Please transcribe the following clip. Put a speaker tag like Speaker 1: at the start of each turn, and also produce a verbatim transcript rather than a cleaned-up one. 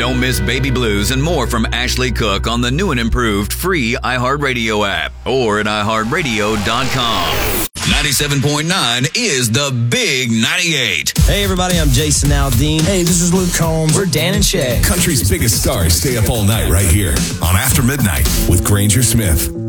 Speaker 1: Don't miss Baby Blues and more from Ashley Cook on the new and improved free iHeartRadio app or at i heart radio dot com. ninety-seven point nine is the Big ninety-eight.
Speaker 2: Hey, everybody, I'm Jason Aldean.
Speaker 3: Hey, this is Luke Combs.
Speaker 2: We're Dan and Shay.
Speaker 4: Country's biggest stars stay up all night right here on After Midnight with Granger Smith.